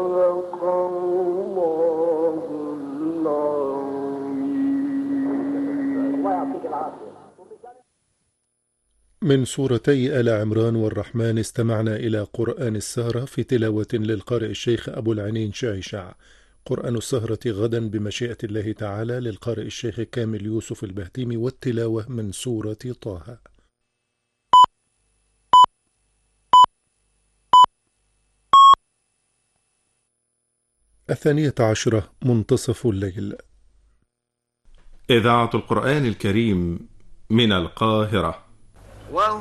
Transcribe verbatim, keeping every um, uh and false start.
من سورتي آل عمران والرحمن استمعنا إلى قرآن السهرة في تلاوة للقارئ الشيخ أبو العنين شعشع. قرآن السهرة غدا بمشيئة الله تعالى للقارئ الشيخ كامل يوسف البهتيمي، والتلاوة من سورة طه. الثانية عشرة، منتصف الليل. إذاعة القرآن الكريم من القاهرة.